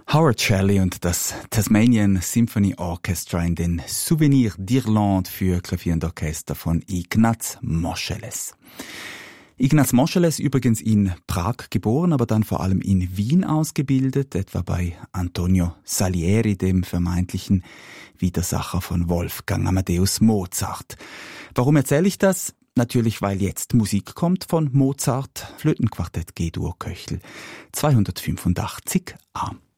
Howard Shelley und das Tasmanian Symphony Orchestra in den Souvenir d'Irlande für Klavier und Orchester von Ignaz Moscheles. Ignaz Moscheles übrigens in Prag geboren, aber dann vor allem in Wien ausgebildet, etwa bei Antonio Salieri, dem vermeintlichen Widersacher von Wolfgang Amadeus Mozart. Warum erzähle ich das? Natürlich, weil jetzt Musik kommt von Mozart, Flötenquartett G-Dur Köchel 285a.